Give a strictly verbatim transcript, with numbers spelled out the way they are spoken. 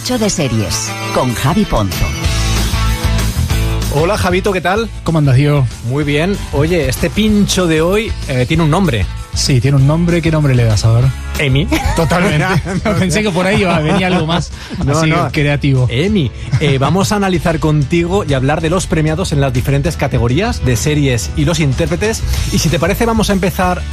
Pincho de Series, con Javi Ponzo. Hola Javito, ¿qué tal? ¿Cómo andas, Diego? Muy bien. Oye, este pincho de hoy eh, tiene un nombre. Sí, tiene un nombre. ¿Qué nombre le das, a ver? Emi. Totalmente. Pensé que por ahí iba, venía algo más no, así, no. creativo. Emi, eh, vamos a analizar contigo y hablar de los premiados en las diferentes categorías de series y los intérpretes. Y si te parece, vamos a empezar